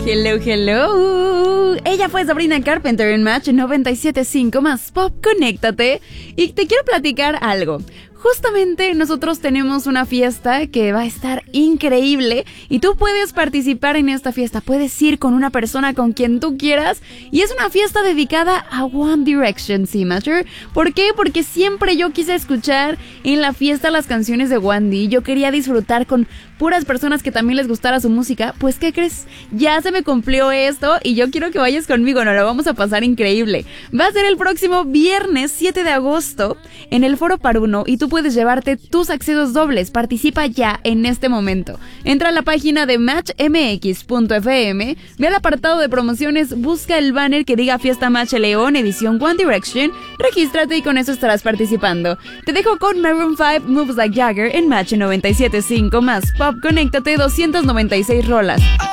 Hello, hello. Ella fue Sabrina Carpenter en Match 97.5 más Pop. Conéctate. Y te quiero platicar algo. Justamente nosotros tenemos una fiesta que va a estar increíble y tú puedes participar en esta fiesta. Puedes ir con una persona con quien tú quieras y es una fiesta dedicada a One Direction, ¿sí, Matcher? ¿Por qué? Porque siempre yo quise escuchar en la fiesta las canciones de One D. Yo quería disfrutar con puras personas que también les gustara su música. Pues, ¿qué crees? Ya se me cumplió esto y yo quiero que vayas conmigo. Nos lo vamos a pasar increíble. Va a ser el próximo viernes 7 de agosto en el Foro Paruno y tú puedes llevarte tus accesos dobles. Participa ya en este momento. Entra a la página de matchmx.fm, ve al apartado de promociones, busca el banner que diga Fiesta Match León edición One Direction, regístrate y con eso estarás participando. Te dejo con Maroon 5 Moves Like Jagger en Match 97.5 más Pop. Conéctate, 296 rolas.